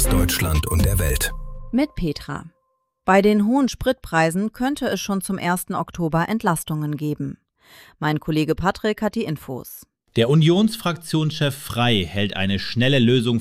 Deutschland und der Welt. Mit Petra. Bei den hohen Spritpreisen könnte es schon zum 1. Oktober Entlastungen geben. Mein Kollege Patrick hat die Infos. Der Unionsfraktionschef Frey hält eine schnelle Lösung